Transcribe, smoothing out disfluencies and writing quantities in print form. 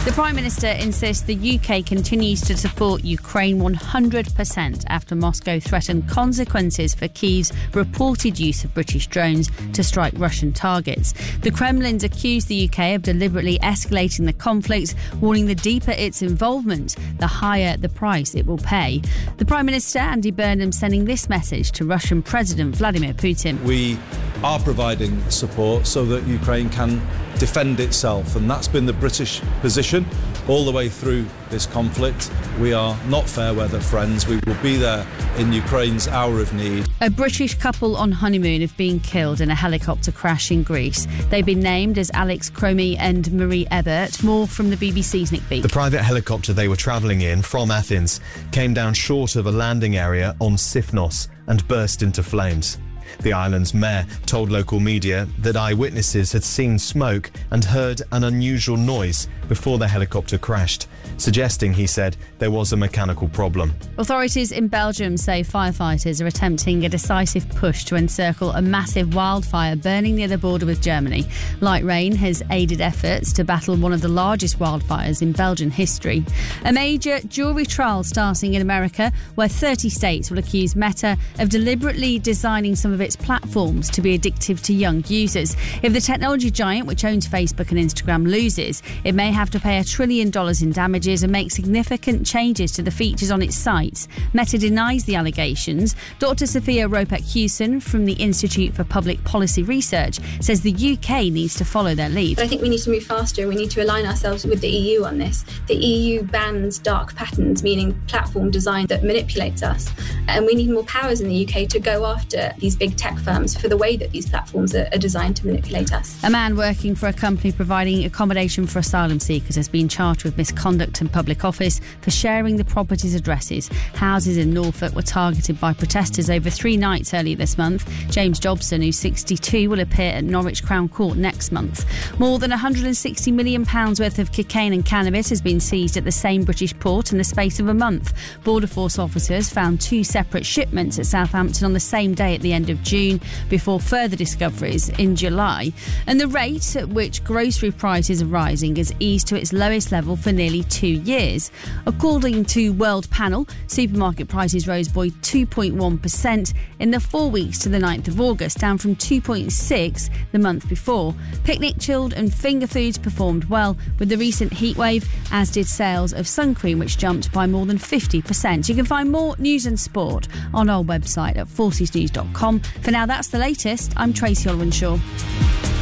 The Prime Minister insists the UK continues to support Ukraine 100% after Moscow threatened consequences for Kyiv's reported use of British drones to strike Russian targets. The Kremlin's accused the UK of deliberately escalating the conflict, warning the deeper its involvement, the higher the price it will pay. The Prime Minister, Andy Burnham, sending this message to Russian President Vladimir Putin. We are providing support so that Ukraine can defend itself, and that's been the British position all the way through this conflict. We are not fair weather friends. We will be there in Ukraine's hour of need. A British couple on honeymoon have been killed in a helicopter crash in Greece. They've been named as Alex Cromie and Marie Ebert. More from the BBC's Nick Beak. The private helicopter they were travelling in from Athens came down short of a landing area on Sifnos and burst into flames. The island's mayor told local media that eyewitnesses had seen smoke and heard an unusual noise before the helicopter crashed, suggesting, he said, there was a mechanical problem. Authorities in Belgium say firefighters are attempting a decisive push to encircle a massive wildfire burning near the border with Germany. Light rain has aided efforts to battle one of the largest wildfires in Belgian history. A major jury trial starting in America, where 30 states will accuse Meta of deliberately designing some of its platforms to be addictive to young users. If the technology giant, which owns Facebook and Instagram, loses, it may have to pay $1 trillion in damages and make significant changes to the features on its sites. Meta denies the allegations. Dr. Sophia Ropac-Hewson from the Institute for Public Policy Research says the UK needs to follow their lead. I think we need to move faster. We need to align ourselves with the EU on this. The EU bans dark patterns, meaning platform design that manipulates us. And we need more powers in the UK to go after these big tech firms for the way that these platforms are designed to manipulate us. A man working for a company providing accommodation for asylum seekers has been charged with misconduct in public office for sharing the property's addresses. Houses in Norfolk were targeted by protesters over 3 nights earlier this month. James Jobson, who's 62, will appear at Norwich Crown Court next month. More than £160 million worth of cocaine and cannabis has been seized at the same British port in the space of a month. Border Force officers found 2 separate shipments at Southampton on the same day at the end of June, before further discoveries in July. And the rate at which grocery prices are rising has eased to its lowest level for nearly 2 years. According to World Panel, supermarket prices rose by 2.1% in the 4 weeks to the 9th of August, down from 2.6% the month before. Picnic, chilled and finger foods performed well with the recent heatwave, as did sales of sun cream, which jumped by more than 50%. You can find more news and sport on our website at forcesnews.com. For now, that's the latest. I'm Tracy Olwenshaw.